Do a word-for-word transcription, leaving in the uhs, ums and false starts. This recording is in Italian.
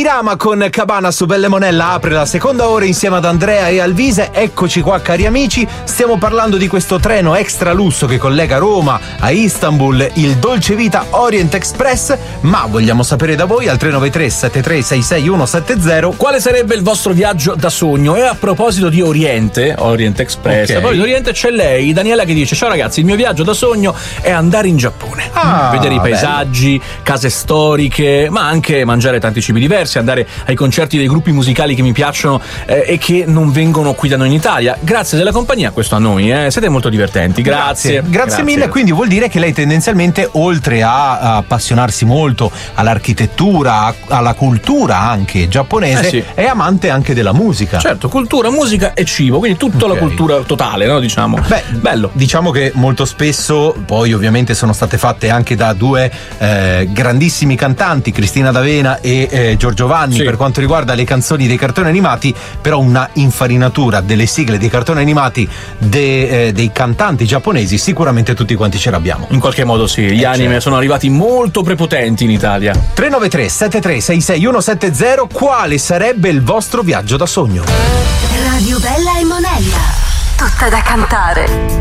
Irama con Cabana su Belle Monella apre la seconda ora insieme ad Andrea e Alvise. Eccoci qua, cari amici, stiamo parlando di questo treno extra lusso che collega Roma a Istanbul, il Dolce Vita Orient Express, ma vogliamo sapere da voi al tre nove tre sette tre sei sei uno sette zero quale sarebbe il vostro viaggio da sogno. E a proposito di Oriente, Orient Express, okay. a proposito di Oriente c'è lei, Daniela, che dice: ciao ragazzi, il mio viaggio da sogno è andare in Giappone, ah, vedere i paesaggi, bello. Case storiche, ma anche mangiare tanti cibi diversi, andare ai concerti dei gruppi musicali che mi piacciono eh, e che non vengono qui da noi in Italia. Grazie della compagnia, questo a noi, eh. Siete molto divertenti, grazie. Grazie, grazie, grazie mille. Quindi vuol dire che lei tendenzialmente, oltre a, a appassionarsi molto all'architettura, a, alla cultura anche giapponese, eh sì. è amante anche della musica. Certo, cultura, musica e cibo, quindi tutta okay. la cultura totale, no? Diciamo. Beh, bello. Diciamo che molto spesso, poi ovviamente sono state fatte anche da due eh, grandissimi cantanti, Cristina D'Avena e eh, Giorgio Vanni, sì. per quanto riguarda le canzoni dei cartoni animati, però una infarinatura delle sigle dei cartoni animati de, eh, dei cantanti giapponesi sicuramente tutti quanti ce l'abbiamo. In qualche modo sì, gli eh anime certo. sono arrivati molto prepotenti in Italia. tre nove tre sette tre sei sei uno sette zero quale sarebbe il vostro viaggio da sogno? Radio Bella e Monella, tutta da cantare.